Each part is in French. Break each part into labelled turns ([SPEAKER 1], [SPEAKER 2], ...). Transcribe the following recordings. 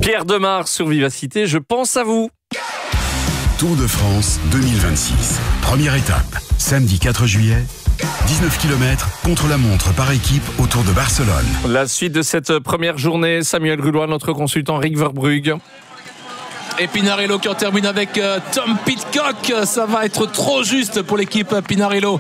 [SPEAKER 1] Pierre Demar sur Vivacité, je pense à vous.
[SPEAKER 2] Tour de France 2026. Première étape, samedi 4 juillet. 19 km contre la montre par équipe autour de Barcelone.
[SPEAKER 1] La suite de cette première journée, Samuel Grulois, notre consultant Rick Verbrugge.
[SPEAKER 3] Et Pinarello qui en termine avec Tom Pidcock. Ça va être trop juste pour l'équipe Pinarello.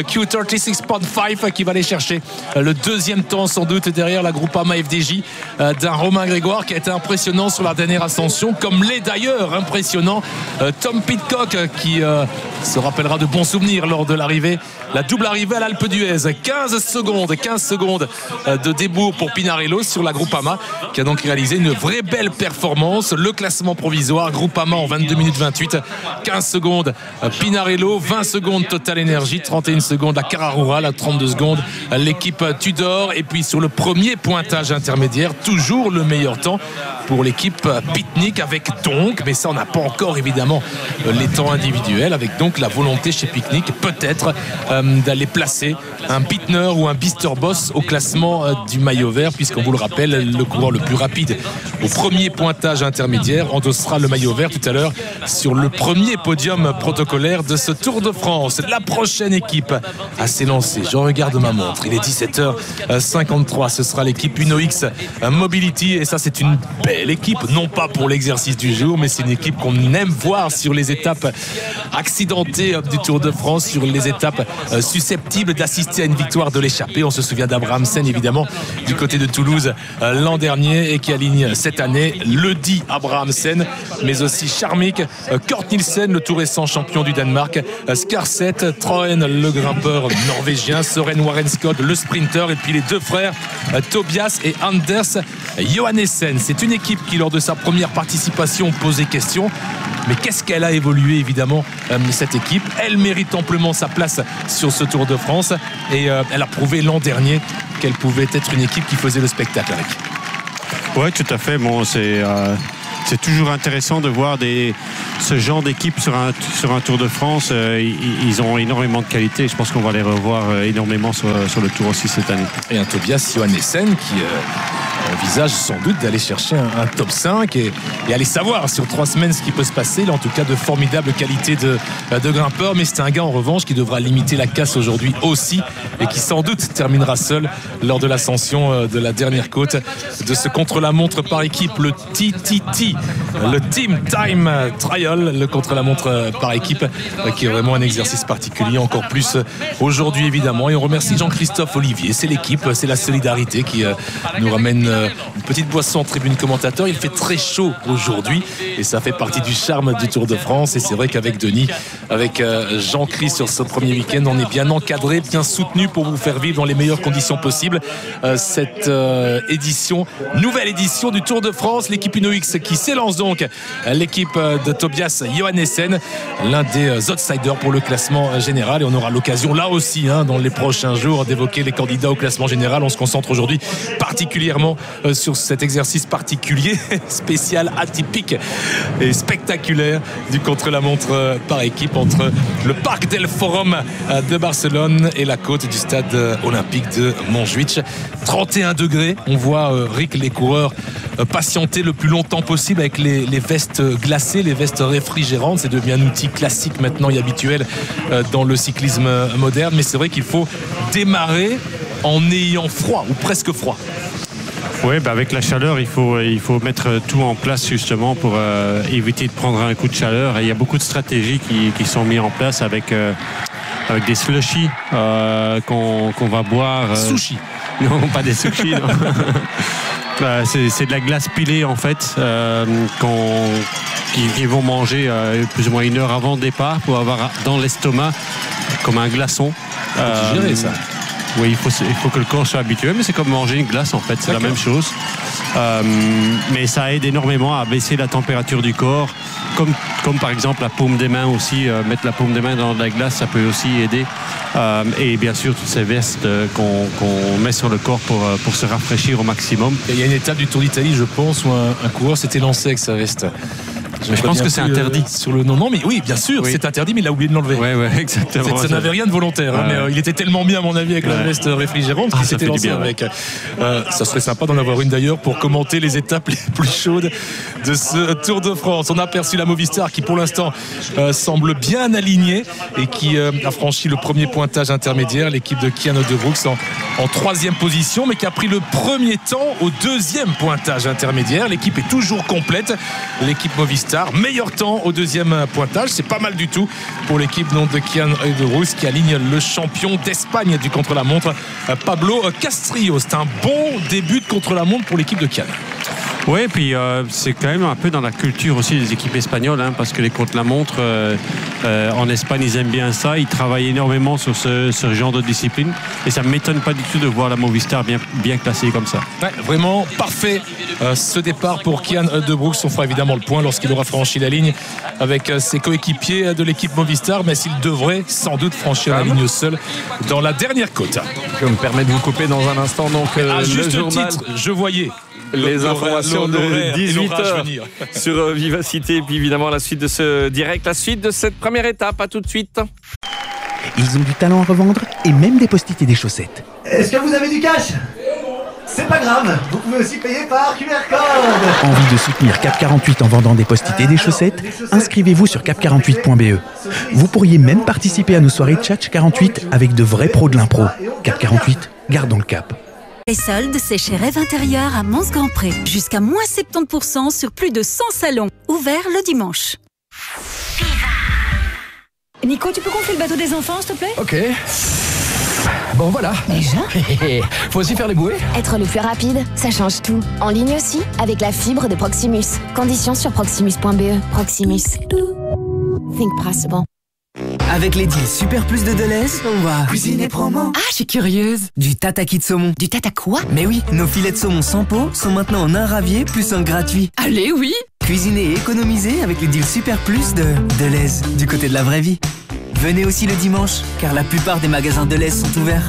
[SPEAKER 3] Q36.5 qui va aller chercher le deuxième temps sans doute derrière la Groupama FDJ d'un Romain Grégoire qui a été impressionnant sur la dernière ascension, comme l'est d'ailleurs impressionnant Tom Pidcock qui se rappellera de bons souvenirs lors de l'arrivée, la double arrivée à l'Alpe d'Huez. 15 secondes de débours pour Pinarello sur la Groupama qui a donc réalisé une vraie belle performance. Le classement provisoire, Groupama en 22 minutes 28, 15 secondes Pinarello, 20 secondes Total Energy, 31 secondes la Carrarura, la 32 secondes l'équipe Tudor. Et puis sur le premier pointage intermédiaire, toujours le meilleur temps pour l'équipe Pitnik avec donc, mais ça on n'a pas encore évidemment les temps individuels, avec donc la volonté chez Pitnik peut-être d'aller placer un Bittner ou un Bister Boss au classement du maillot vert, puisqu'on vous le rappelle, le coureur le plus rapide au premier pointage intermédiaire endossera le maillot vert tout à l'heure sur le premier podium protocolaire de ce Tour de France. La prochaine équipe à s'élancer, je regarde ma montre, il est 17h53, ce sera l'équipe UnoX Mobility, et ça c'est une belle équipe, non pas pour l'exercice du jour, mais c'est une équipe qu'on aime voir sur les étapes accidentées du Tour de France, sur les étapes susceptibles d'assister à une victoire de l'échappée. On se souvient d'Abrahamsen évidemment du côté de Toulouse l'an dernier, et qui aligne cette année le dit Abrahamsen, mais aussi Charmik, Kort Nielsen, le tout récent champion du Danemark, Skarset, Troen, le grimpeur norvégien, Søren Warenscott, le sprinter, et puis les deux frères Tobias et Anders Johannessen. C'est une équipe qui, lors de sa première participation, posait question. Mais qu'est-ce qu'elle a évolué évidemment, cette équipe. Elle mérite amplement sa place sur ce Tour de France, et elle a prouvé l'an dernier qu'elle pouvait être une équipe qui faisait le spectacle avec.
[SPEAKER 4] Oui, tout à fait. Bon, c'est toujours intéressant de voir ce genre d'équipe sur un Tour de France. Ils ont énormément de qualité. Je pense qu'on va les revoir énormément sur le Tour aussi cette année.
[SPEAKER 3] Et un Tobias Johannessen qui envisage sans doute d'aller chercher un top 5 et aller savoir sur 3 semaines ce qui peut se passer. Il a en tout cas de formidables qualités de grimpeur, mais c'est un gars en revanche qui devra limiter la casse aujourd'hui aussi, et qui sans doute terminera seul lors de l'ascension de la dernière côte de ce contre-la-montre par équipe, le TTT, le Team Time Trial, le contre-la-montre par équipe, qui est vraiment un exercice particulier, encore plus aujourd'hui évidemment. Et on remercie Jean-Christophe Olivier, c'est l'équipe, c'est la solidarité qui nous ramène une petite boisson en tribune commentateur. Il fait très chaud aujourd'hui et ça fait partie du charme du Tour de France, et c'est vrai qu'avec Denis, avec Jean-Christ sur ce premier week-end, on est bien encadré, bien soutenu pour vous faire vivre dans les meilleures conditions possibles cette nouvelle édition du Tour de France. L'équipe UnoX qui s'élance donc, l'équipe de Tobias Johannessen, l'un des outsiders pour le classement général, et on aura l'occasion là aussi dans les prochains jours d'évoquer les candidats au classement général. On se concentre aujourd'hui particulièrement sur cet exercice particulier, spécial, atypique et spectaculaire du contre-la-montre par équipe entre le Parc del Forum de Barcelone et la côte du stade olympique de Montjuïc. 31 degrés, on voit Rick, les coureurs patienter le plus longtemps possible avec les vestes glacées, les vestes réfrigérantes. C'est devenu un outil classique maintenant et habituel dans le cyclisme moderne, mais c'est vrai qu'il faut démarrer en ayant froid ou presque froid.
[SPEAKER 4] Oui, avec la chaleur, il faut mettre tout en place justement pour éviter de prendre un coup de chaleur. Et il y a beaucoup de stratégies qui sont mises en place avec des slushies qu'on va boire.
[SPEAKER 3] Sushi.
[SPEAKER 4] Non, pas des sushis. C'est de la glace pilée en fait, qu'ils vont manger plus ou moins 1 heure avant le départ pour avoir dans l'estomac comme un glaçon.
[SPEAKER 3] Digérer ça.
[SPEAKER 4] Oui, il faut que le corps soit habitué, mais c'est comme manger une glace en fait, c'est la même chose. Mais ça aide énormément à baisser la température du corps, comme par exemple la paume des mains aussi. Mettre la paume des mains dans de la glace, ça peut aussi aider. Et bien sûr toutes ces vestes qu'on met sur le corps pour se rafraîchir au maximum.
[SPEAKER 3] Il y a une étape du Tour d'Italie, je pense, où un coureur s'était lancé avec sa veste
[SPEAKER 4] Je pense que c'est interdit.
[SPEAKER 3] Sur le non, mais oui, bien sûr, c'est interdit, mais il a oublié de l'enlever.
[SPEAKER 4] Oui, exactement.
[SPEAKER 3] Ça n'avait rien de volontaire, mais il était tellement bien, à mon avis, avec la veste réfrigérante qu'il s'était lancé avec. Ça serait sympa d'en avoir une d'ailleurs pour commenter les étapes les plus chaudes de ce Tour de France. On a aperçu la Movistar qui, pour l'instant, semble bien alignée et qui a franchi le premier pointage intermédiaire. L'équipe de Kian De Brooks en troisième position, mais qui a pris le premier temps au deuxième pointage intermédiaire. L'équipe est toujours complète. L'équipe Movistar, meilleur temps au deuxième pointage. C'est pas mal du tout pour l'équipe de Kian De Brooks qui aligne le champion d'Espagne du contre-la-montre, Pablo Castrillo. C'est un bon début de contre-la-montre pour l'équipe de Kian.
[SPEAKER 4] Oui, et puis c'est quand même un peu dans la culture aussi des équipes espagnoles, parce que les contre-la-montre en Espagne, ils aiment bien ça. Ils travaillent énormément sur ce genre de discipline. Et ça ne m'étonne pas du tout de voir la Movistar bien classée comme ça.
[SPEAKER 3] Ouais, vraiment parfait ce départ pour Kian De Brooks. On fera évidemment le point lorsqu'il aura franchi la ligne avec ses coéquipiers de l'équipe Movistar, mais s'il devrait sans doute franchir la ligne seul dans la dernière côte.
[SPEAKER 1] Je me permets de vous couper dans un instant. Donc,
[SPEAKER 3] à juste
[SPEAKER 1] le journal...
[SPEAKER 3] titre, je voyais
[SPEAKER 1] les informations de 18h sur Vivacité, et puis évidemment la suite de ce direct, la suite de cette première étape. À tout de suite.
[SPEAKER 5] Ils ont du talent à revendre et même des post-it et des chaussettes.
[SPEAKER 6] Est-ce que vous avez du cash ? C'est pas grave, vous pouvez aussi payer par QR code.
[SPEAKER 5] Envie de soutenir Cap 48 en vendant des post-it et des chaussettes ? Inscrivez-vous sur cap48.be. Vous pourriez même participer à nos soirées Tchatch 48 avec de vrais pros de l'impro. Cap 48, gardons le cap.
[SPEAKER 7] Les soldes, c'est chez Rêve Intérieur à Mons-Grand-Pré. Jusqu'à moins 70% sur plus de 100 salons. Ouvert le dimanche.
[SPEAKER 8] Nico, tu peux gonfler le bateau des enfants, s'il te plaît ?
[SPEAKER 9] Ok. Bon, voilà.
[SPEAKER 8] Déjà ?
[SPEAKER 9] Faut aussi faire les bouées.
[SPEAKER 10] Être le plus rapide, ça change tout. En ligne aussi, avec la fibre de Proximus. Conditions sur proximus.be. Proximus. Think possible.
[SPEAKER 11] Avec les deals Super Plus de Deleuze, on va cuisiner promo.
[SPEAKER 8] Ah, je suis curieuse.
[SPEAKER 11] Du tataki de saumon.
[SPEAKER 8] Du tata quoi ?
[SPEAKER 11] Mais oui, nos filets de saumon sans peau sont maintenant en un ravier plus un gratuit.
[SPEAKER 8] Allez, oui.
[SPEAKER 11] Cuisiner et économiser avec les deals Super Plus de Deleuze, du côté de la vraie vie. Venez aussi le dimanche, car la plupart des magasins Deleuze sont ouverts.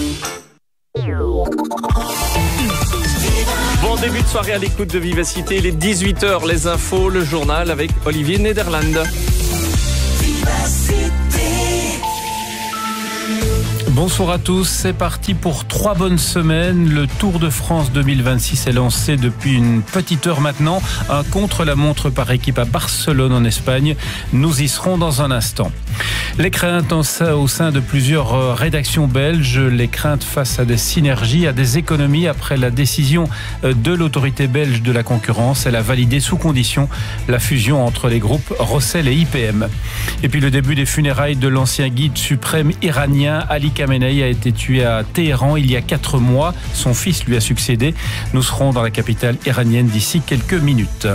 [SPEAKER 1] Bon début de soirée à l'écoute de Vivacité. Il est 18h, les infos, le journal avec Olivier Nederland.
[SPEAKER 12] Bonsoir à tous, c'est parti pour 3 bonnes semaines. Le Tour de France 2026 est lancé depuis une petite heure maintenant. Un contre-la-montre par équipe à Barcelone en Espagne. Nous y serons dans un instant. Les craintes au sein de plusieurs rédactions belges, les craintes face à des synergies, à des économies après la décision de l'autorité belge de la concurrence. Elle a validé sous condition la fusion entre les groupes Rossel et IPM. Et puis le début des funérailles de l'ancien guide suprême iranien Ali Khamenei a été tué à Téhéran il y a 4 mois. Son fils lui a succédé. Nous serons dans la capitale iranienne d'ici quelques minutes.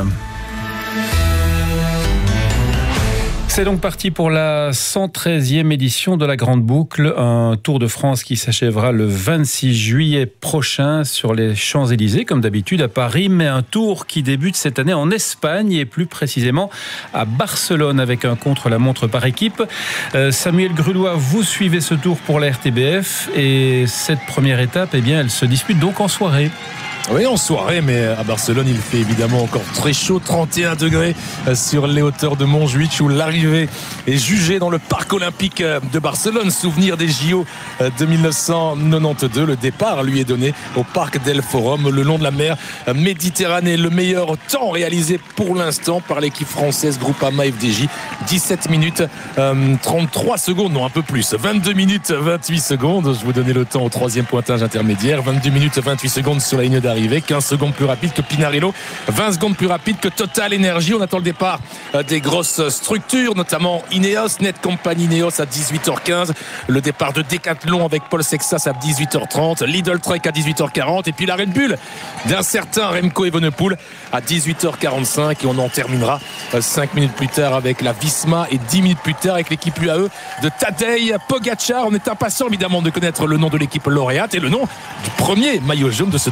[SPEAKER 12] C'est donc parti pour la 113e édition de la Grande Boucle, un Tour de France qui s'achèvera le 26 juillet prochain sur les Champs-Élysées, comme d'habitude à Paris, mais un tour qui débute cette année en Espagne et plus précisément à Barcelone avec un contre-la-montre par équipe. Samuel Grulois, vous suivez ce tour pour la RTBF et cette première étape, eh bien, elle se dispute donc en soirée.
[SPEAKER 3] Oui, en soirée, mais à Barcelone, il fait évidemment encore très chaud, 31 degrés sur les hauteurs de Montjuïc, où l'arrivée est jugée dans le parc olympique de Barcelone. Souvenir des JO de 1992. Le départ lui est donné au parc del Forum, le long de la mer Méditerranée. Le meilleur temps réalisé pour l'instant par l'équipe française Groupama FDJ. 17 minutes 33 secondes, non un peu plus. 22 minutes 28 secondes. Je vous donnais le temps au 3e pointage intermédiaire. 22 minutes 28 secondes sur la ligne d'arrivée. 15 secondes plus rapide que Pinarello, 20 secondes plus rapide que Total Energy. On attend le départ des grosses structures, notamment Ineos, Net Company Ineos à 18h15, le départ de Decathlon avec Paul Sexas à 18h30, Lidl Trek à 18h40 et puis la Red Bull d'un certain Remco Evenepoel à 18h45 et on en terminera 5 minutes plus tard avec la Visma et 10 minutes plus tard avec l'équipe UAE de Tadej Pogacar. On est impatient évidemment de connaître le nom de l'équipe lauréate et le nom du premier maillot jaune de ce Tour de France.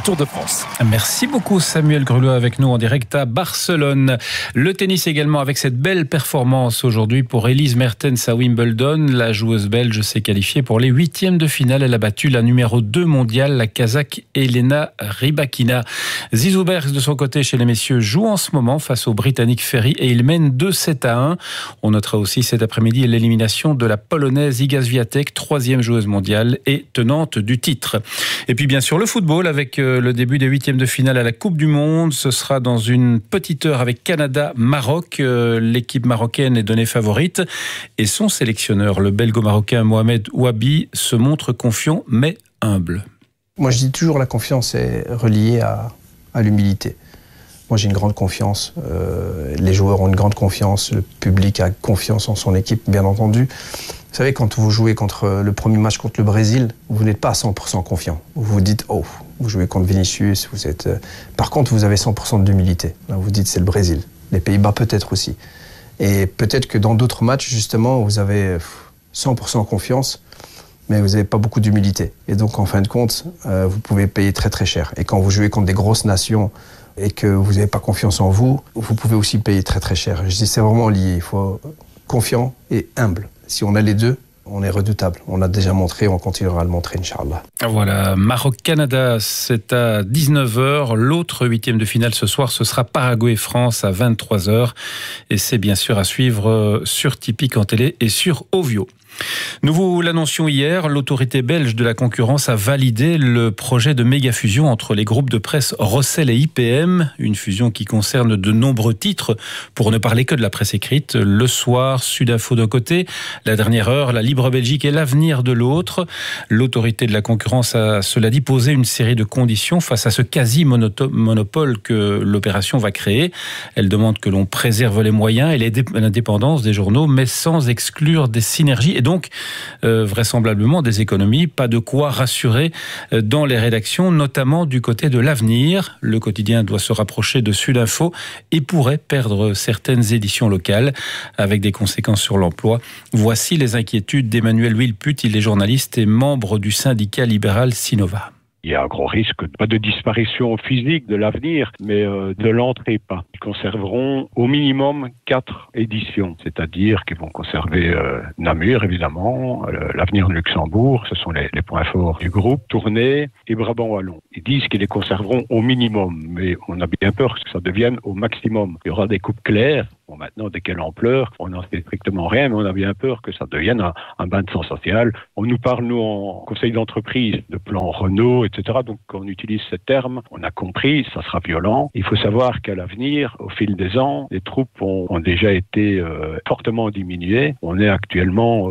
[SPEAKER 3] France.
[SPEAKER 12] Merci beaucoup Samuel Grelot avec nous en direct à Barcelone. Le tennis également avec cette belle performance aujourd'hui pour Elise Mertens à Wimbledon. La joueuse belge s'est qualifiée pour les 8e de finale. Elle a battu la numéro 2 mondiale, la Kazakh Elena Rybakina. Zizou Bergs de son côté chez les messieurs joue en ce moment face au Britannique Ferry et il mène 2-7-1. On notera aussi cet après-midi l'élimination de la Polonaise Iga Swiatek, 3e joueuse mondiale et tenante du titre. Et puis bien sûr le football avec le début des 8e de finale à la Coupe du Monde. Ce sera dans une petite heure avec Canada-Maroc. L'équipe marocaine est donnée favorite et son sélectionneur, le belgo-marocain Mohamed Ouabi, se montre confiant mais humble.
[SPEAKER 13] Moi je dis toujours la confiance est reliée à l'humilité. Moi j'ai une grande confiance, les joueurs ont une grande confiance, le public a confiance en son équipe bien entendu. Vous savez, quand vous jouez contre le premier match contre le Brésil, vous n'êtes pas à 100% confiant. Vous vous dites, oh, vous jouez contre Vinicius, vous êtes... Par contre, vous avez 100% d'humilité. Là, vous dites, c'est le Brésil. Les Pays-Bas peut-être aussi. Et peut-être que dans d'autres matchs, justement, vous avez 100% confiance, mais vous n'avez pas beaucoup d'humilité. Et donc, en fin de compte, vous pouvez payer très très cher. Et quand vous jouez contre des grosses nations et que vous n'avez pas confiance en vous, vous pouvez aussi payer très très cher. Je dis, c'est vraiment lié. Il faut confiant et humble. Si on a les deux, on est redoutable. On l'a déjà montré, on continuera à le montrer, Inch'Allah.
[SPEAKER 12] Voilà, Maroc-Canada, c'est à 19h. L'autre 8e de finale ce soir, ce sera Paraguay-France à 23h. Et c'est bien sûr à suivre sur Tipeee en télé et sur Ovio. Nous vous l'annoncions hier, l'autorité belge de la concurrence a validé le projet de méga-fusion entre les groupes de presse Rossel et IPM, une fusion qui concerne de nombreux titres, pour ne parler que de la presse écrite. Le Soir, Sudinfo d'un côté, La Dernière Heure, La Libre Belgique et L'Avenir de l'autre. L'autorité de la concurrence a, cela dit, posé une série de conditions face à ce quasi-monopole que l'opération va créer. Elle demande que l'on préserve les moyens et l'indépendance des journaux, mais sans exclure des synergies et donc vraisemblablement des économies. Pas de quoi rassurer dans les rédactions, notamment du côté de L'Avenir. Le quotidien doit se rapprocher de Sudinfo et pourrait perdre certaines éditions locales avec des conséquences sur l'emploi. Voici les inquiétudes d'Emmanuel Wilput, il est journaliste et membre du syndicat libéral Sinova.
[SPEAKER 14] Il y a un gros risque, pas de disparition physique de L'Avenir, mais de l'entrée pas. Ils conserveront au minimum 4 éditions, c'est-à-dire qu'ils vont conserver Namur, évidemment, L'Avenir de Luxembourg, ce sont les points forts du groupe, Tournai et Brabant Wallon. Ils disent qu'ils les conserveront au minimum, mais on a bien peur que ça devienne au maximum. Il y aura des coupes claires. Bon, maintenant, de quelle ampleur? On n'en sait strictement rien, mais on a bien peur que ça devienne un bain de sang social. On nous parle, nous, en conseil d'entreprise, de plan Renault, etc. Donc, quand on utilise ce terme, on a compris, ça sera violent. Il faut savoir qu'à l'avenir, au fil des ans, les troupes ont déjà été fortement diminuées. On est actuellement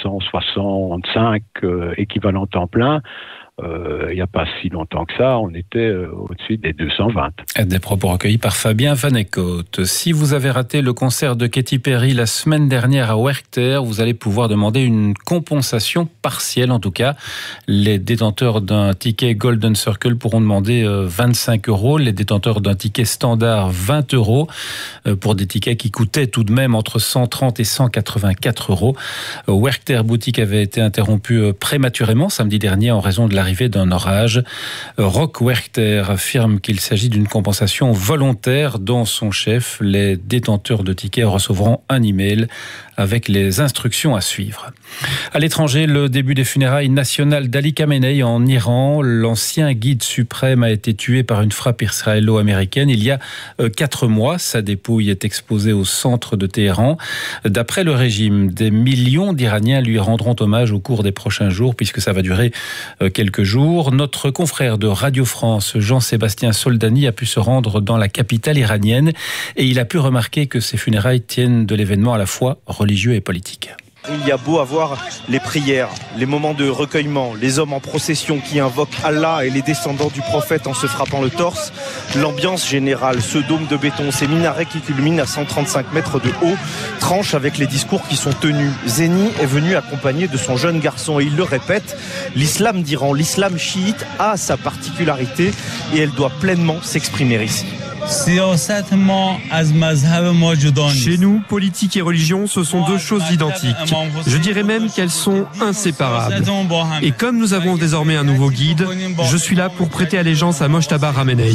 [SPEAKER 14] 165 équivalents temps plein. Il n'y a pas si longtemps que ça, on était au-dessus des 220.
[SPEAKER 12] Des propos recueillis par Fabien Van Eekhout. Si vous avez raté le concert de Katy Perry la semaine dernière à Werchter, vous allez pouvoir demander une compensation partielle en tout cas. Les détenteurs d'un ticket Golden Circle pourront demander 25 €, les détenteurs d'un ticket standard 20 € pour des tickets qui coûtaient tout de même entre 130 et 184 €. Werchter Boutique avait été interrompu prématurément samedi dernier en raison de l'arrivée d'un orage. Rock Werchter affirme qu'il s'agit d'une compensation volontaire. Dans son chef, les détenteurs de tickets recevront un email avec les instructions à suivre. À l'étranger, le début des funérailles nationales d'Ali Khamenei en Iran. L'ancien guide suprême a été tué par une frappe israélo-américaine il y a 4 mois. Sa dépouille est exposée au centre de Téhéran. D'après le régime, des millions d'Iraniens lui rendront hommage au cours des prochains jours, puisque ça va durer quelques jours. Notre confrère de Radio France, Jean-Sébastien Soldani, a pu se rendre dans la capitale iranienne et il a pu remarquer que ces funérailles tiennent de l'événement à la fois religieux et politique.
[SPEAKER 15] Il y a beau avoir les prières, les moments de recueillement, les hommes en procession qui invoquent Allah et les descendants du prophète en se frappant le torse, l'ambiance générale, ce dôme de béton, ces minarets qui culminent à 135 mètres de haut, tranchent avec les discours qui sont tenus. Zeni est venu accompagné de son jeune garçon et il le répète, l'islam d'Iran, l'islam chiite a sa particularité et elle doit pleinement s'exprimer ici.
[SPEAKER 16] Chez nous, politique et religion, ce sont deux choses identiques. Je dirais même qu'elles sont inséparables. Et comme nous avons désormais un nouveau guide, je suis là pour prêter allégeance à Mojtaba Khamenei.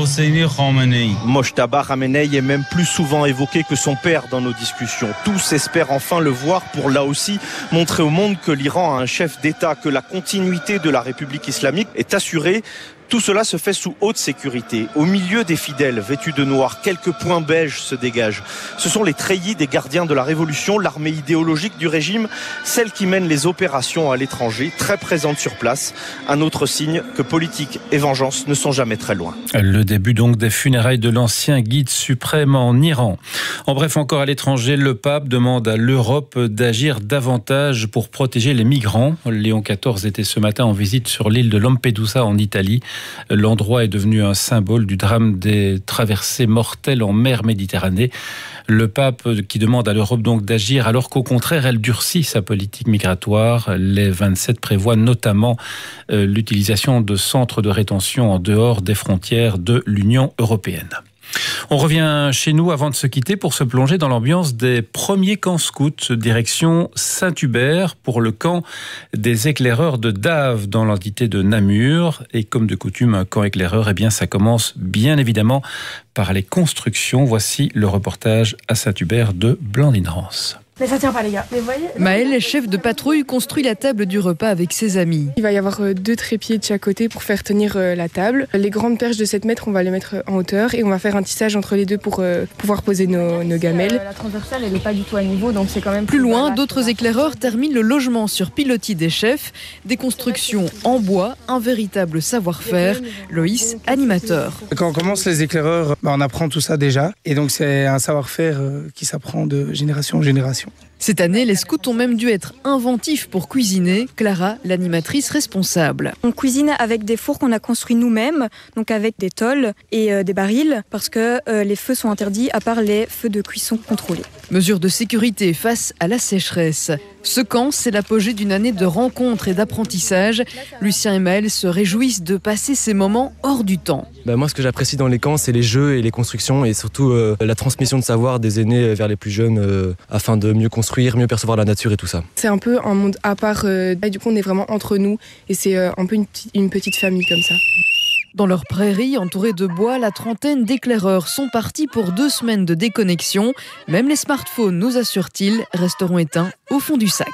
[SPEAKER 15] Mojtaba Khamenei est même plus souvent évoqué que son père dans nos discussions. Tous espèrent enfin le voir pour là aussi montrer au monde que l'Iran a un chef d'État, que la continuité de la République islamique est assurée. Tout cela se fait sous haute sécurité. Au milieu des fidèles vêtus de noir, quelques points beiges se dégagent. Ce sont les treillis des gardiens de la Révolution, l'armée idéologique du régime, celle qui mène les opérations à l'étranger, très présente sur place. Un autre signe que politique et vengeance ne sont jamais très loin.
[SPEAKER 12] Le début donc des funérailles de l'ancien guide suprême en Iran. En bref, encore à l'étranger, le pape demande à l'Europe d'agir davantage pour protéger les migrants. Léon XIV était ce matin en visite sur l'île de Lampedusa en Italie. L'endroit est devenu un symbole du drame des traversées mortelles en mer Méditerranée. Le pape qui demande à l'Europe donc d'agir alors qu'au contraire elle durcit sa politique migratoire. Les 27 prévoient notamment l'utilisation de centres de rétention en dehors des frontières de l'Union européenne. On revient chez nous avant de se quitter pour se plonger dans l'ambiance des premiers camps scouts, direction Saint-Hubert pour le camp des éclaireurs de Dave dans l'entité de Namur. Et comme de coutume, un camp éclaireur, eh bien, ça commence bien évidemment par les constructions. Voici le reportage à Saint-Hubert de Blandine Rance.
[SPEAKER 17] Mais ça tient pas les gars, mais voyez.
[SPEAKER 18] Maëlle, chef de patrouille, construit la table du repas avec ses amis.
[SPEAKER 17] Il va y avoir 2 trépieds de chaque côté pour faire tenir la table. Les grandes perches de 7 mètres, on va les mettre en hauteur et on va faire un tissage entre les deux pour pouvoir poser nos gamelles. La transversale, elle n'est pas du tout à niveau, donc c'est quand même...
[SPEAKER 18] Plus loin, d'autres éclaireurs terminent le logement sur pilotis des chefs. Des constructions en bois, un véritable savoir-faire. Loïs, animateur.
[SPEAKER 19] Quand on commence les éclaireurs, on apprend tout ça déjà. Et donc c'est un savoir-faire qui s'apprend de génération en génération.
[SPEAKER 18] Cette année, les scouts ont même dû être inventifs pour cuisiner. Clara, l'animatrice responsable.
[SPEAKER 20] On cuisine avec des fours qu'on a construits nous-mêmes, donc avec des tôles et des barils, parce que les feux sont interdits à part les feux de cuisson contrôlés.
[SPEAKER 18] Mesure de sécurité face à la sécheresse. Ce camp, c'est l'apogée d'une année de rencontres et d'apprentissage. Lucien et Maëlle se réjouissent de passer ces moments hors du temps.
[SPEAKER 21] Moi, ce que j'apprécie dans les camps, c'est les jeux et les constructions et surtout la transmission de savoir des aînés vers les plus jeunes afin de mieux construire, mieux percevoir la nature et tout ça.
[SPEAKER 17] C'est un peu un monde à part. Du coup, on est vraiment entre nous et c'est un peu une petite famille comme ça.
[SPEAKER 18] Dans leur prairie, entourée de bois, la trentaine d'éclaireurs sont partis pour 2 semaines de déconnexion. Même les smartphones, nous assure-t-il, resteront éteints au fond du sac.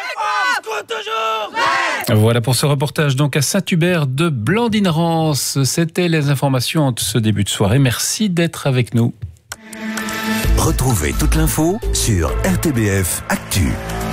[SPEAKER 12] Voilà pour ce reportage donc à Saint-Hubert de Blandine Rance. C'était les informations de ce début de soirée. Merci d'être avec nous.
[SPEAKER 22] Retrouvez toute l'info sur RTBF Actu.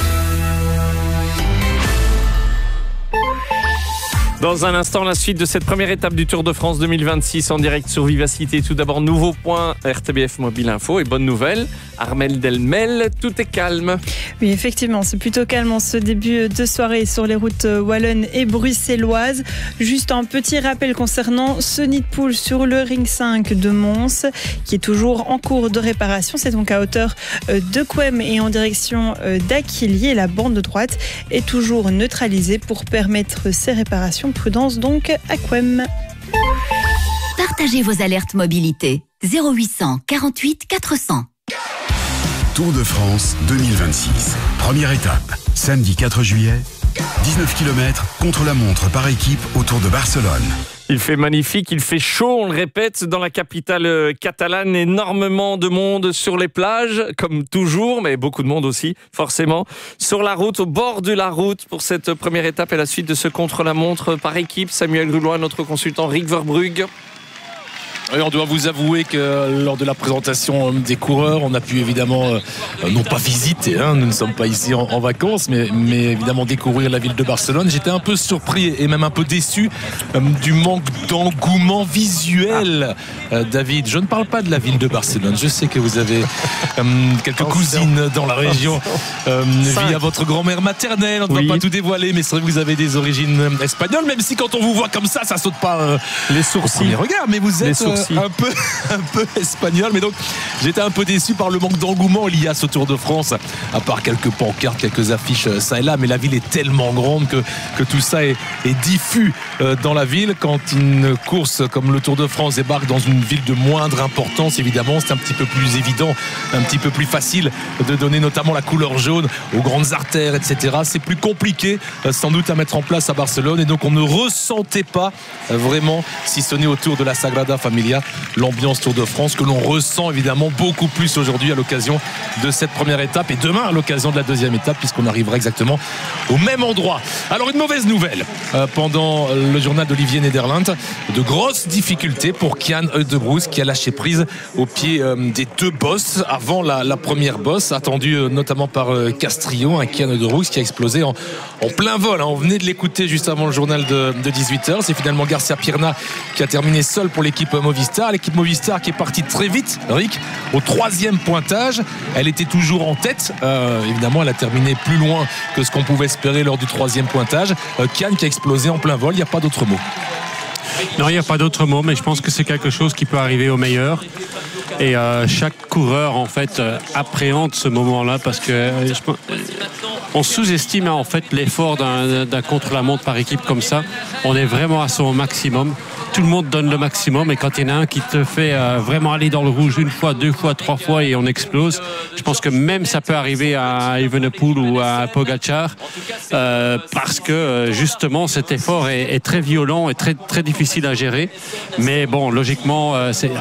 [SPEAKER 1] Dans un instant, la suite de cette première étape du Tour de France 2026 en direct sur Vivacité. Tout d'abord, nouveau point RTBF Mobile Info et bonne nouvelle. Armelle Delmel, tout est calme.
[SPEAKER 23] Oui, effectivement, c'est plutôt calme en ce début de soirée sur les routes wallonnes et bruxelloises. Juste un petit rappel concernant ce nid de poule sur le Ring 5 de Mons, qui est toujours en cours de réparation. C'est donc à hauteur de Couem et en direction d'Aquilier. La bande de droite est toujours neutralisée pour permettre ces réparations. Prudence donc à Couem.
[SPEAKER 24] Partagez vos alertes mobilité. 0800 48 400.
[SPEAKER 2] Tour de France 2026. Première étape, samedi 4 juillet, 19 km contre la montre par équipe autour de Barcelone.
[SPEAKER 1] Il fait magnifique, il fait chaud, on le répète, dans la capitale catalane, énormément de monde sur les plages, comme toujours, mais beaucoup de monde aussi, forcément. Sur la route, au bord de la route, pour cette première étape et la suite de ce contre-la-montre par équipe. Samuel Grulois, notre consultant Rick Verbrugge.
[SPEAKER 3] Et on doit vous avouer que lors de la présentation des coureurs, on a pu évidemment, non pas visiter, nous ne sommes pas ici en vacances, mais évidemment découvrir la ville de Barcelone. J'étais un peu surpris et même un peu déçu du manque d'engouement visuel. David, je ne parle pas de la ville de Barcelone. Je sais que vous avez quelques cousines dans la région via votre grand-mère maternelle. On ne va pas tout dévoiler, mais c'est vrai que vous avez des origines espagnoles, même si quand on vous voit comme ça saute pas
[SPEAKER 1] les sourcils.
[SPEAKER 3] Regarde, mais vous êtes un peu espagnol, mais donc j'étais un peu déçu par le manque d'engouement lié à ce Tour de France, à part quelques pancartes, quelques affiches ça et là, mais la ville est tellement grande que tout ça est diffus dans la ville. Quand une course comme le Tour de France débarque dans une ville de moindre importance, évidemment c'est un petit peu plus évident, un petit peu plus facile de donner notamment la couleur jaune aux grandes artères, etc. C'est plus compliqué sans doute à mettre en place à Barcelone, et donc on ne ressentait pas vraiment, si ce n'est autour de la Sagrada Familia, l'ambiance Tour de France que l'on ressent évidemment beaucoup plus aujourd'hui à l'occasion de cette première étape, et demain à l'occasion de la deuxième étape, puisqu'on arrivera exactement au même endroit. Alors une mauvaise nouvelle pendant le journal d'Olivier Nederland, de grosses difficultés pour Kian Uijtdebroeks, qui a lâché prise au pied des deux bosses avant la première bosse, attendue notamment par Castrillo, un Kian Uijtdebroeks qui a explosé en plein vol. On venait de l'écouter juste avant le journal de 18h. C'est finalement Garcia Pierna qui a terminé seul pour l'équipe Movistar. L'équipe Movistar qui est partie très vite, Rick, au 3e pointage. Elle était toujours en tête. Évidemment, elle a terminé plus loin que ce qu'on pouvait espérer lors du 3e pointage. Kian qui a explosé en plein vol. Il n'y a pas d'autre mot.
[SPEAKER 4] Non, il n'y a pas d'autre mot, mais je pense que c'est quelque chose qui peut arriver aux meilleurs. Et chaque coureur en fait appréhende ce moment-là, parce que on sous-estime en fait l'effort d'un contre-la-montre par équipe comme ça. On est vraiment à son maximum. Tout le monde donne le maximum, et quand il y en a un qui te fait vraiment aller dans le rouge une fois, deux fois, trois fois et on explose, je pense que même ça peut arriver à Evenepoel ou à Pogacar, parce que justement cet effort est très violent et très, très difficile à gérer. Mais bon, logiquement,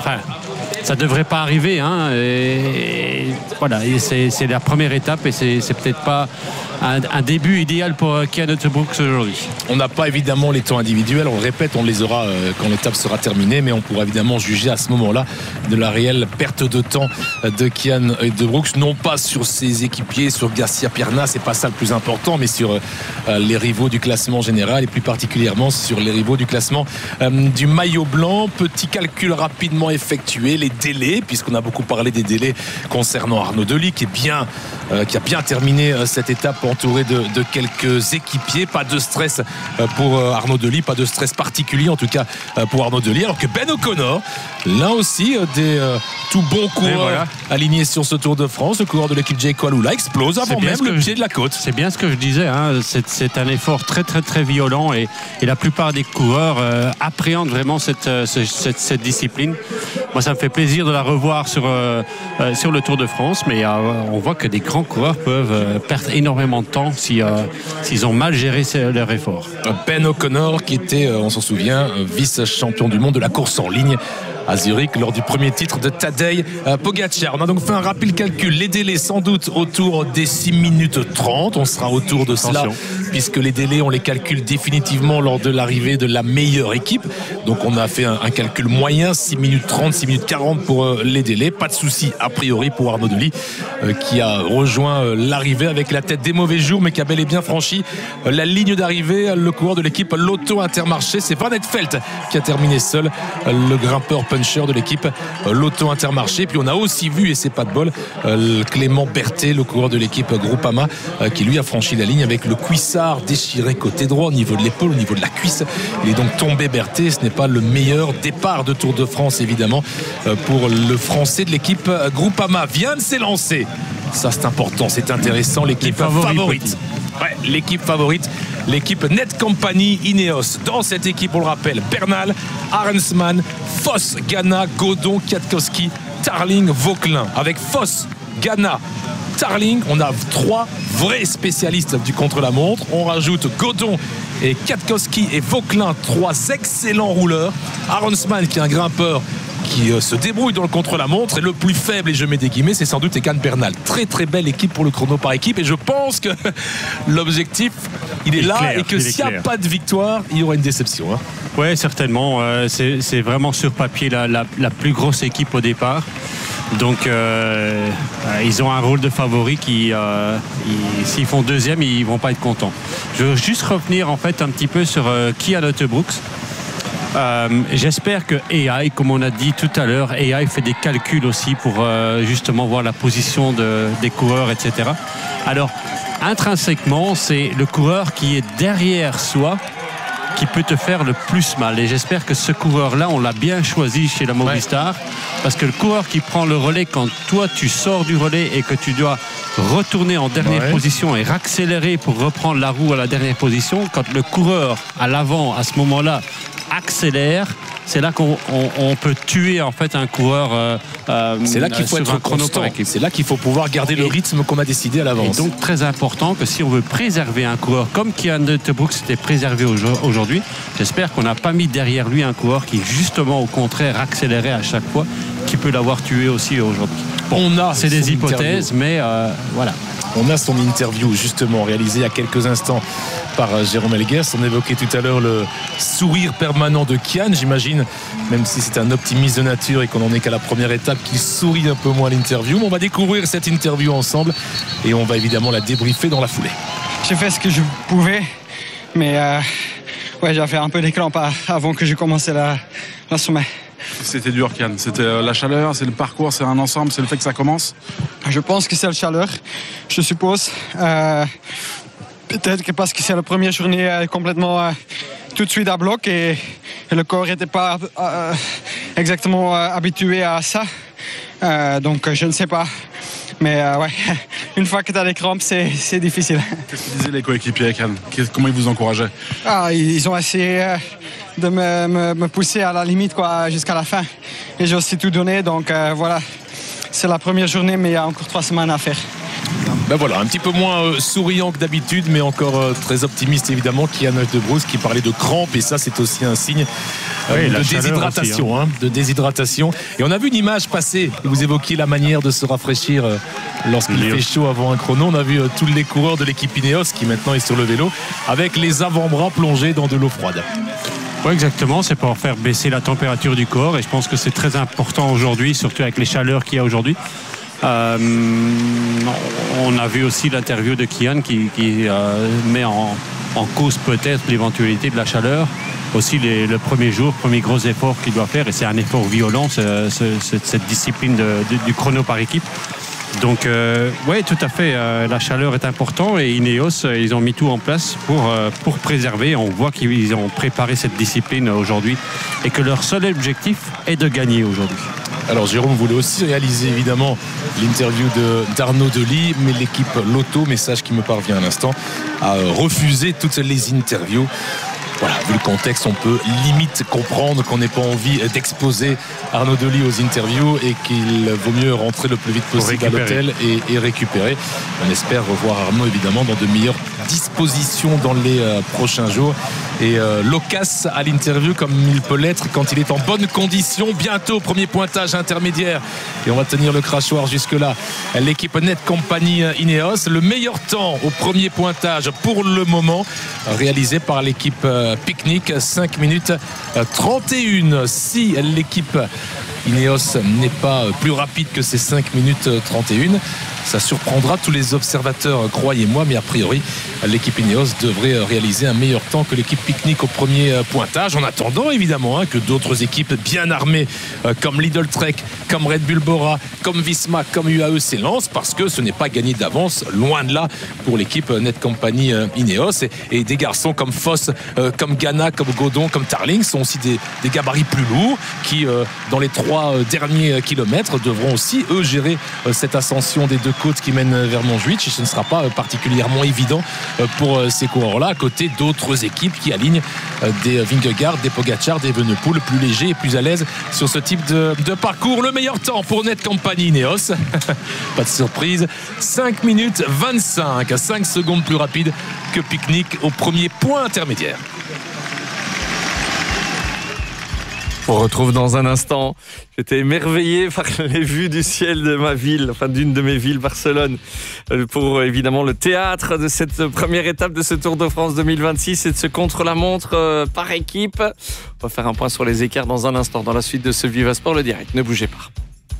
[SPEAKER 4] ça devrait pas arriver, hein, et voilà, c'est la première étape, et c'est peut-être pas un début idéal pour Kian Uijtdebroeks aujourd'hui.
[SPEAKER 3] On n'a pas évidemment les temps individuels, on le répète, on les aura quand l'étape sera terminée, mais on pourra évidemment juger à ce moment-là de la réelle perte de temps de Kian Uijtdebroeks, non pas sur ses équipiers, sur Garcia Pierna, c'est pas ça le plus important, mais sur les rivaux du classement général, et plus particulièrement sur les rivaux du classement du maillot blanc. Petit calcul rapidement effectué, les délais, puisqu'on a beaucoup parlé des délais concernant Arnaud Delis, qui a bien terminé cette étape entouré de quelques équipiers. Pas de stress pour Arnaud Delis, pas de stress particulier en tout cas pour Arnaud Delis, alors que Ben O'Connor, là aussi des tout bons coureurs alignés sur ce Tour de France, le coureur de l'équipe Jayco Alula explose avant même le pied de la côte.
[SPEAKER 4] C'est bien ce que je disais, hein. C'est un effort très très très violent, et la plupart des coureurs appréhendent vraiment cette discipline. Moi, ça me fait plaisir de la revoir sur le Tour de France, mais on voit que des grands coureurs peuvent perdre énormément de temps s'ils ont mal géré leur effort.
[SPEAKER 3] Ben O'Connor, qui était, on s'en souvient, vice-champion du monde de la course en ligne à Zurich lors du premier titre de Tadej Pogacar. On a donc fait un rapide calcul. Les délais sans doute autour des 6 minutes 30. On sera autour de cela, puisque les délais on les calcule définitivement lors de l'arrivée de la meilleure équipe. Donc on a fait un calcul moyen, 6 minutes 30, 6 minutes 40 pour les délais. Pas de souci a priori pour Arnaud Delis, qui a rejoint l'arrivée avec la tête des mauvais jours, mais qui a bel et bien franchi la ligne d'arrivée. Le coureur de l'équipe Lotto Intermarché, c'est Van Eetvelt qui a terminé seul, le grimpeur puncher de l'équipe Lotto Intermarché. Puis on a aussi vu, et c'est pas de bol, Clément Berthet, le coureur de l'équipe Groupama, qui lui a franchi la ligne avec le cuissard déchiré côté droit au niveau de l'épaule, au niveau de la cuisse. Il est donc tombé, Berthet. Ce n'est pas le meilleur départ de Tour de France évidemment pour le français de l'équipe Groupama. Vient de s'élancer, ça c'est important, c'est intéressant, l'équipe favorite. Ouais, l'équipe favorite, l'équipe Netcompany Ineos. Dans cette équipe, on le rappelle, Bernal, Arensman, Foss, Ganna, Godon, Kwiatkowski, Tarling, Vauquelin. Avec Foss, Ganna, Tarling, on a 3 vrais spécialistes du contre-la-montre. On rajoute Godon et Kwiatkowski et Vauquelin, 3 excellents rouleurs. Arensman, qui est un grimpeur qui se débrouille dans le contre-la-montre, et le plus faible, et je mets des guillemets, c'est sans doute Egan Bernal. Très très belle équipe pour le chrono par équipe, et je pense que l'objectif il est là, clair, et que s'il n'y a pas de victoire, il y aura une déception, hein.
[SPEAKER 4] Oui, certainement. C'est vraiment sur papier la plus grosse équipe au départ. Donc ils ont un rôle de favori qui s'ils font deuxième, ils vont pas être contents. Je veux juste revenir en fait un petit peu sur Kian Uijtdebroeks. J'espère que AI, comme on a dit tout à l'heure, AI fait des calculs aussi pour justement voir la position des coureurs, etc. Alors, intrinsèquement, c'est le coureur qui est derrière soi qui peut te faire le plus mal. Et j'espère que ce coureur-là, on l'a bien choisi chez la Movistar, parce que le coureur qui prend le relais quand toi tu sors du relais et que tu dois retourner en dernière position et accélérer pour reprendre la roue à la dernière position, quand le coureur à l'avant à ce moment-là accélère, c'est là qu'on peut tuer en fait un coureur.
[SPEAKER 3] C'est là qu'il faut être constant. C'est là qu'il faut pouvoir garder le rythme qu'on a décidé à l'avance.
[SPEAKER 4] Et donc très important que si on veut préserver un coureur comme Kian Uijtdebroeks s'était préservé aujourd'hui, j'espère qu'on n'a pas mis derrière lui un coureur qui justement au contraire accélérait à chaque fois, qui peut l'avoir tué aussi aujourd'hui.
[SPEAKER 3] Bon,
[SPEAKER 4] c'est des hypothèses, mais voilà.
[SPEAKER 3] On a son interview justement réalisée il y a quelques instants par Jérôme Helgers. On évoquait tout à l'heure le sourire permanent de Kian. J'imagine, même si c'est un optimiste de nature et qu'on n'en est qu'à la première étape, qu'il sourit un peu moins à l'interview. Mais on va découvrir cette interview ensemble et on va évidemment la débriefer dans la foulée.
[SPEAKER 5] J'ai fait ce que je pouvais, mais j'ai fait un peu des crampes avant que je commençais la sommet.
[SPEAKER 6] C'était dur, Kian. C'était la chaleur, c'est le parcours, c'est un ensemble, c'est le fait que ça commence.
[SPEAKER 5] Je pense que c'est la chaleur, je suppose. Peut-être que parce que c'est la première journée complètement tout de suite à bloc et le corps n'était pas exactement habitué à ça. Donc je ne sais pas. Mais une fois que tu as des crampes, c'est difficile.
[SPEAKER 6] Qu'est-ce qu'ils disaient les coéquipiers, Kian? Comment ils vous encourageaient?
[SPEAKER 5] Ils ont essayé de me pousser à la limite jusqu'à la fin. Et j'ai aussi tout donné, donc voilà. C'est la première journée, mais il y a encore 3 semaines à faire.
[SPEAKER 3] Ben voilà, un petit peu moins souriant que d'habitude, mais encore très optimiste évidemment. Kian Uijtdebroeks qui parlait de crampes, et ça c'est aussi un signe de déshydratation, aussi, de déshydratation. Et on a vu une image passer. Vous évoquiez la manière de se rafraîchir lorsqu'il fait chaud avant un chrono. On a vu tous les coureurs de l'équipe Ineos qui maintenant est sur le vélo avec les avant-bras plongés dans de l'eau froide.
[SPEAKER 4] Oui, exactement, c'est pour faire baisser la température du corps, et je pense que c'est très important aujourd'hui, surtout avec les chaleurs qu'il y a aujourd'hui. On a vu aussi l'interview de Kian qui met en cause peut-être l'éventualité de la chaleur. Aussi le premier jour, premier gros effort qu'il doit faire, et c'est un effort violent, cette discipline du chrono par équipe. Donc oui, tout à fait, la chaleur est importante, et Ineos, ils ont mis tout en place pour préserver. On voit qu'ils ont préparé cette discipline aujourd'hui et que leur seul objectif est de gagner aujourd'hui.
[SPEAKER 3] Alors Jérôme voulait aussi réaliser évidemment l'interview d'Arnaud Delis, mais l'équipe Lotto, message qui me parvient à l'instant, a refusé toutes les interviews. Voilà, vu le contexte, on peut limite comprendre qu'on n'ait pas envie d'exposer Arnaud Delis aux interviews et qu'il vaut mieux rentrer le plus vite possible à l'hôtel et récupérer. On espère revoir Arnaud évidemment dans de meilleures dispositions dans les prochains jours. Et loquace à l'interview comme il peut l'être quand il est en bonne condition. Bientôt, premier pointage intermédiaire. Et on va tenir le crachoir jusque-là. L'équipe Net Company Ineos. Le meilleur temps au premier pointage pour le moment, réalisé par l'équipe Picnic, 5 minutes 31. Si l'équipe Ineos n'est pas plus rapide que ces 5 minutes 31, ça surprendra tous les observateurs, croyez-moi, mais a priori l'équipe Ineos devrait réaliser un meilleur temps que l'équipe Picnic au premier pointage, en attendant évidemment que d'autres équipes bien armées comme Lidl Trek, comme Red Bull Bora, comme Visma, comme UAE s'élancent, parce que ce n'est pas gagné d'avance, loin de là, pour l'équipe Net Company Ineos. Et des garçons comme Foss, comme Ghana, comme Godon, comme Tarling sont aussi des gabarits plus lourds qui dans les 3 derniers kilomètres devront aussi eux gérer cette ascension des 2 côtes qui mènent vers Montjuïc. Ce ne sera pas particulièrement évident pour ces coureurs-là, à côté d'autres équipes qui alignent des Vingegaard, des Pogacar, des Evenepoel, plus légers et plus à l'aise sur ce type de parcours. Le meilleur temps pour Net Company Ineos, pas de surprise, 5 minutes 25, 5 secondes plus rapide que Picnic au premier point intermédiaire.
[SPEAKER 1] On retrouve dans un instant. J'étais émerveillé par les vues du ciel de ma ville, enfin d'une de mes villes, Barcelone, pour évidemment le théâtre de cette première étape de ce Tour de France 2026 et de ce contre-la-montre par équipe. On va faire un point sur les écarts dans un instant, dans la suite de ce Viva Sport, le direct. Ne bougez pas.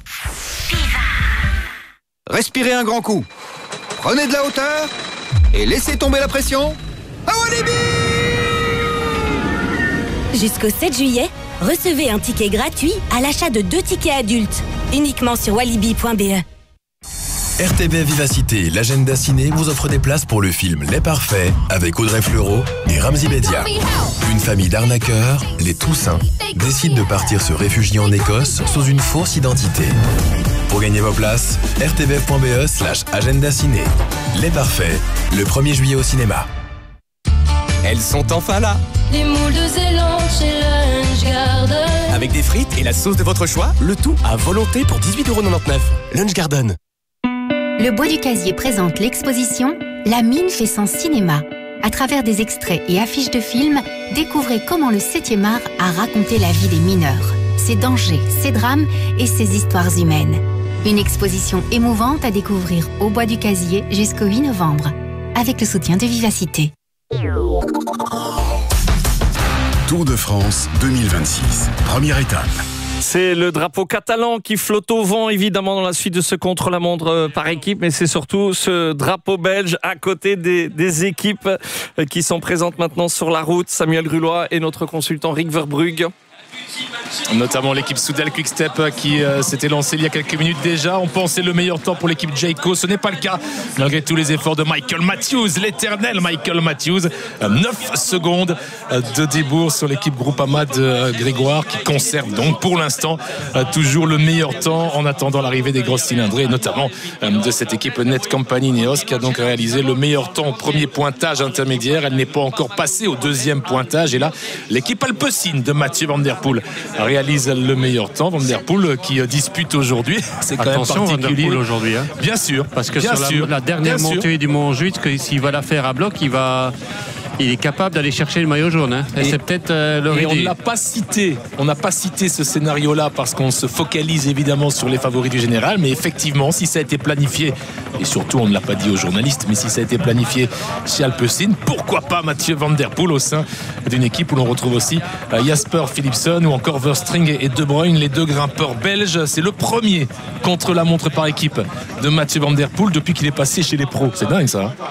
[SPEAKER 7] Respirez un grand coup. Prenez de la hauteur et laissez tomber la pression. À Walibi!
[SPEAKER 9] Jusqu'au 7 juillet, recevez un ticket gratuit à l'achat de 2 tickets adultes, uniquement sur walibi.be.
[SPEAKER 8] RTBF Vivacité, l'agenda ciné vous offre des places pour le film Les Parfaits avec Audrey Fleurot et Ramzy Bedia. Une famille d'arnaqueurs, les Toussaint, décide de partir se réfugier en Écosse sous une fausse identité. Pour gagner vos places, rtbf.be/agenda ciné. Les Parfaits, le 1er juillet au cinéma.
[SPEAKER 10] Elles sont enfin là.
[SPEAKER 11] Les moules de Zélande chez Lunch Garden.
[SPEAKER 10] Avec des frites et la sauce de votre choix, le tout à volonté pour 18,99 €. Lunch Garden.
[SPEAKER 24] Le Bois du Casier présente l'exposition La mine fait son cinéma. À travers des extraits et affiches de films, découvrez comment le 7e art a raconté la vie des mineurs, ses dangers, ses drames et ses histoires humaines. Une exposition émouvante à découvrir au Bois du Casier jusqu'au 8 novembre, avec le soutien de Vivacité.
[SPEAKER 2] Tour de France 2026, première étape.
[SPEAKER 1] C'est le drapeau catalan qui flotte au vent, évidemment, dans la suite de ce contre-la-montre par équipe, mais c'est surtout ce drapeau belge à côté des équipes qui sont présentes maintenant sur la route. Samuel Grulois et notre consultant Rick Verbrugge.
[SPEAKER 3] Notamment l'équipe Soudal Quick-Step qui s'était lancée il y a quelques minutes déjà. On pensait le meilleur temps pour l'équipe Jayco. Ce n'est pas le cas malgré tous les efforts de Michael Matthews, l'éternel Michael Matthews. 9 secondes de débours sur l'équipe Groupama de Grégoire qui conserve donc pour l'instant toujours le meilleur temps en attendant l'arrivée des grosses cylindrées, et notamment de cette équipe Net Company Neos qui a donc réalisé le meilleur temps au premier pointage intermédiaire. Elle n'est pas encore passée au deuxième pointage, et là l'équipe Alpecin de Mathieu Van Der Poel réalise le meilleur temps. Van Der Poel qui dispute aujourd'hui. C'est quand même particulier.
[SPEAKER 4] Van Der Poel aujourd'hui. Hein.
[SPEAKER 3] Bien sûr.
[SPEAKER 4] Parce que sur la dernière montée du Montjuïc, s'il va la faire à bloc, il est capable d'aller chercher le maillot jaune. Hein. Et c'est peut-être leur idée.
[SPEAKER 3] On n'a pas cité ce scénario-là parce qu'on se focalise évidemment sur les favoris du général. Mais effectivement, si ça a été planifié, et surtout on ne l'a pas dit aux journalistes, mais si ça a été planifié chez Alpecin, pourquoi pas Mathieu Van Der Poel au sein d'une équipe où l'on retrouve aussi Jasper Philipsen ou encore Verstring et De Bruyne, les deux grimpeurs belges. C'est le premier contre la montre par équipe de Mathieu Van Der Poel depuis qu'il est passé chez les pros. C'est dingue ça. Hein.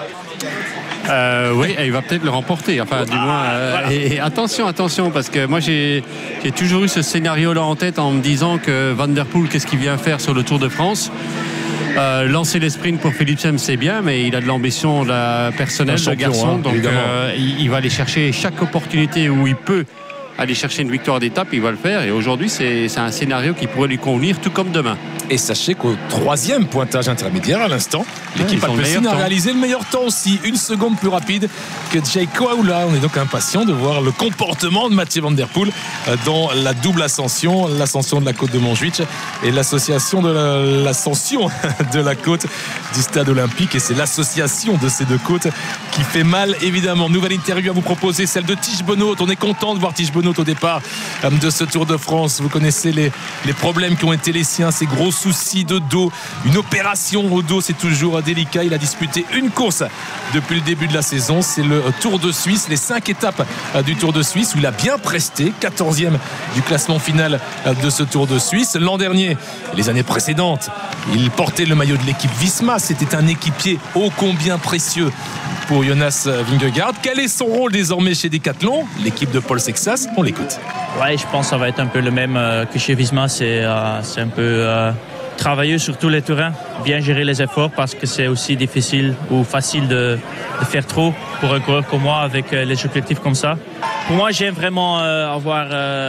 [SPEAKER 4] Oui, il va peut-être le remporter. Enfin, du moins. Et attention, parce que moi j'ai toujours eu ce scénario-là en tête en me disant que Van Der Poel, qu'est-ce qu'il vient faire sur le Tour de France ? Lancer les sprints pour Philipsen, c'est bien, mais il a de l'ambition personnelle, de garçon. Donc il va aller chercher chaque opportunité où il peut aller chercher une victoire d'étape, il va le faire. Et aujourd'hui, c'est un scénario qui pourrait lui convenir, tout comme demain.
[SPEAKER 3] Et sachez qu'au 3e pointage intermédiaire, à l'instant, l'équipe Alpecin a réalisé le meilleur temps aussi, 1 seconde plus rapide que Jayco Aoula. On est donc impatient de voir le comportement de Mathieu Van Der Poel dans la double ascension, l'ascension de la côte de Montjuïc et l'association de l'ascension de la côte du stade olympique. Et c'est l'association de ces deux côtes qui fait mal, évidemment. Nouvelle interview à vous proposer, celle de Tige Benoît. On est content de voir Tige Benoît au départ de ce Tour de France. Vous connaissez les problèmes qui ont été les siens, ces gros soucis de dos, une opération au dos, c'est toujours délicat. Il a disputé une course depuis le début de la saison, c'est le Tour de Suisse, les 5 étapes du Tour de Suisse où il a bien presté, 14e du classement final de ce Tour de Suisse. L'an dernier, les années précédentes, il portait le maillot de l'équipe Visma. C'était un équipier ô combien précieux pour Jonas Vingegaard. Quel est son rôle désormais chez Decathlon, l'équipe de Paul Sexas? On l'écoute.
[SPEAKER 13] Ouais, je pense que ça va être un peu le même que chez Visma. C'est un peu travailler sur tous les terrains, bien gérer les efforts parce que c'est aussi difficile ou facile de faire trop pour un coureur comme moi avec les objectifs comme ça. Pour moi, j'aime vraiment avoir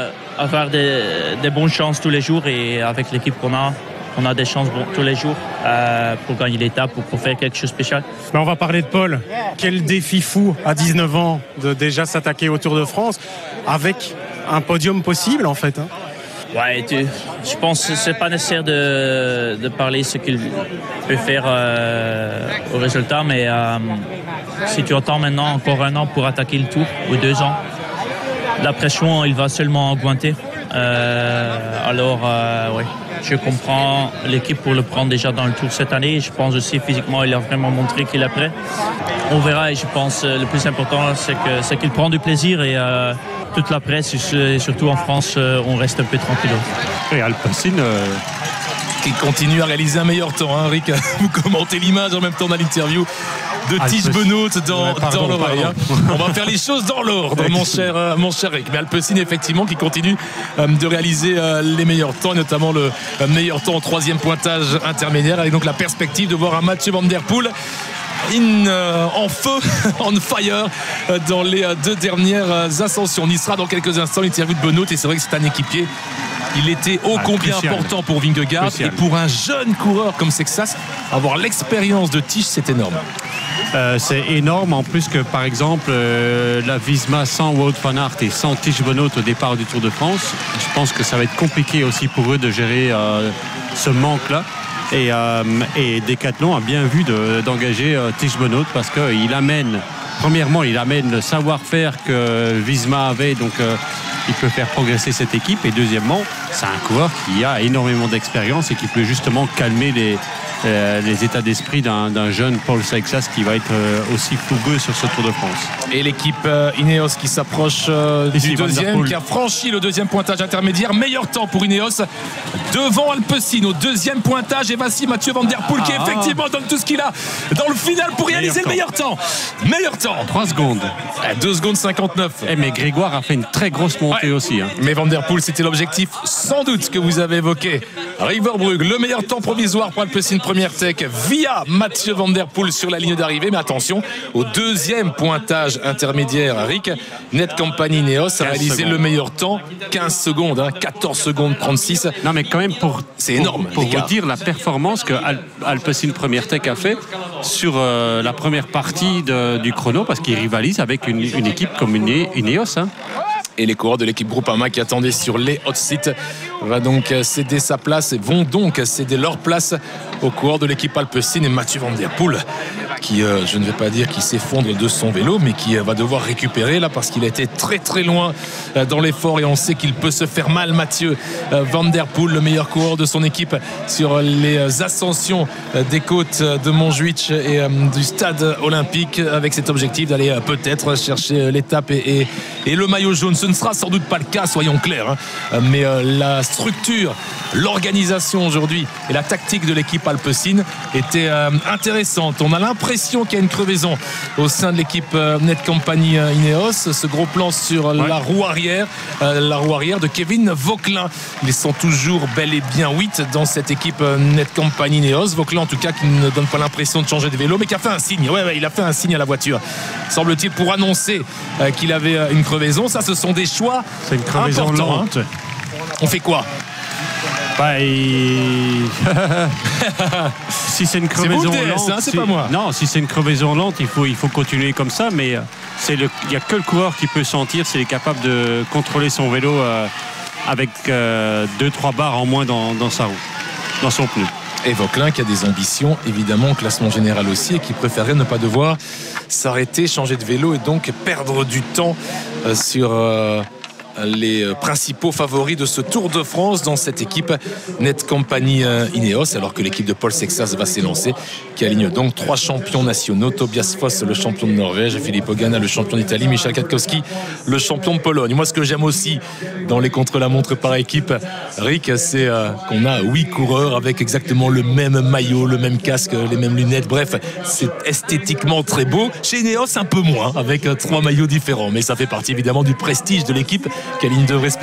[SPEAKER 13] des bonnes chances tous les jours, et avec l'équipe qu'on a des chances tous les jours pour gagner l'étape ou pour faire quelque chose de spécial.
[SPEAKER 25] On va parler de Paul. Quel défi fou à 19 ans de déjà s'attaquer au Tour de France avec un podium possible en fait.
[SPEAKER 13] Ouais, je pense que c'est pas nécessaire de parler ce qu'il peut faire au résultat, mais si tu attends maintenant encore 1 an pour attaquer le Tour, ou 2 ans, la pression, il va seulement augmenter. Alors, ouais, je comprends l'équipe pour le prendre déjà dans le Tour cette année. Je pense aussi physiquement, il a vraiment montré qu'il est prêt. On verra, et je pense le plus important, c'est qu'il prend du plaisir, et toute la presse, et surtout en France, on reste un peu tranquille.
[SPEAKER 4] Et Alpecin
[SPEAKER 3] qui continue à réaliser un meilleur temps. Rick, vous commentez l'image en même temps dans l'interview. de Tige Benoît dans l'oreille. On va faire les choses dans l'ordre, mon cher Rick. Mais Alpecin, effectivement, qui continue de réaliser les meilleurs temps, notamment le meilleur temps au 3e pointage intermédiaire, avec donc la perspective de voir un Mathieu Van Der Poel en feu, on fire dans les 2 dernières ascensions. On y sera dans quelques instants, l'interview de Benoît, et c'est vrai que c'est un équipier. Il était ô combien important pour Vingegaard, et pour un jeune coureur comme Sexas, avoir l'expérience de Tige, c'est énorme.
[SPEAKER 4] C'est énorme, en plus que par exemple la Visma sans Wout van Aert et sans Tige Benoît au départ du Tour de France, je pense que ça va être compliqué aussi pour eux de gérer ce manque-là. Et Decathlon a bien vu d'engager Tige Benoît parce qu'il amène, premièrement, il amène le savoir-faire que Visma avait, donc il peut faire progresser cette équipe. Et deuxièmement, c'est un coureur qui a énormément d'expérience et qui peut justement calmer les états d'esprit d'un jeune Paul Seixas qui va être aussi fougueux sur ce Tour de France.
[SPEAKER 3] Et l'équipe Ineos qui s'approche du deuxième, qui a franchi le 2e pointage intermédiaire. Meilleur temps pour Ineos devant Alpecin au 2e pointage, et voici Mathieu Van Der Poel qui effectivement donne tout ce qu'il a dans le final pour réaliser le meilleur temps. 3
[SPEAKER 4] secondes.
[SPEAKER 3] 2 secondes 59.
[SPEAKER 4] Mais Grégoire a fait une très grosse montée aussi.
[SPEAKER 3] Mais Van Der Poel, c'était l'objectif sans doute que vous avez évoqué. Riverbrugge, le meilleur temps provisoire pour Alpecin première tech via Mathieu Van Der Poel sur la ligne d'arrivée. Mais attention, au 2e pointage intermédiaire, Rick, Netcompany Ineos a réalisé le meilleur temps, 15 secondes, 14 secondes 36.
[SPEAKER 4] Non mais quand même
[SPEAKER 3] c'est énorme.
[SPEAKER 4] Pour vous dire la performance que Alpecin première tech a fait sur la première partie du chrono, parce qu'il rivalise avec une équipe comme Ineos.
[SPEAKER 3] Et les coureurs de l'équipe Groupama qui attendaient sur les hot seats vont donc céder leur place aux coureurs de l'équipe Alpecin, et Mathieu Van Der Poel qui, je ne vais pas dire qu'il s'effondre de son vélo, mais qui va devoir récupérer là parce qu'il a été très très loin dans l'effort, et on sait qu'il peut se faire mal. Mathieu Van Der Poel, le meilleur coureur de son équipe sur les ascensions des côtes de Montjuïc et du stade olympique, avec cet objectif d'aller peut-être chercher l'étape et le maillot jaune. Ce ne sera sans doute pas le cas, soyons clairs, mais la structure, l'organisation aujourd'hui et la tactique de l'équipe Alpecin était intéressante. On a l'impression qu'il y a une crevaison au sein de l'équipe Netcompany Ineos. Ce gros plan sur la roue arrière de Kevin Vauquelin. Ils sont toujours bel et bien 8 dans cette équipe Netcompany Ineos. Vauquelin en tout cas qui ne donne pas l'impression de changer de vélo, mais qui a fait un signe. Il a fait un signe à la voiture, semble-t-il, pour annoncer qu'il avait une crevaison. Ça, ce sont des choix.
[SPEAKER 4] C'est une crevaison lente.
[SPEAKER 3] On fait quoi?
[SPEAKER 4] Si c'est une crevaison lente,
[SPEAKER 3] c'est pas moi.
[SPEAKER 4] Non, si c'est une crevaison lente, il faut continuer comme ça, mais il n'y a que le coureur qui peut sentir s'il est capable de contrôler son vélo avec 2-3 barres en moins dans sa roue, dans son pneu.
[SPEAKER 3] Et Vauquelin qui a des ambitions évidemment au classement général aussi, et qui préférerait ne pas devoir s'arrêter, changer de vélo et donc perdre du temps sur les principaux favoris de ce Tour de France dans cette équipe Netcompany Ineos, alors que l'équipe de Paul Sexas va s'élancer, qui aligne donc 3 champions nationaux: Tobias Foss, le champion de Norvège, Philippe Ogana, le champion d'Italie, Michał Kwiatkowski, le champion de Pologne. Moi, ce que j'aime aussi dans les contre-la-montre par équipe, Rick, c'est qu'on a 8 coureurs avec exactement le même maillot, le même casque, les mêmes lunettes. Bref, c'est esthétiquement très beau. Chez Ineos, un peu moins, avec 3 maillots différents, mais ça fait partie évidemment du prestige de l'équipe, qui aligne 2 respectifs.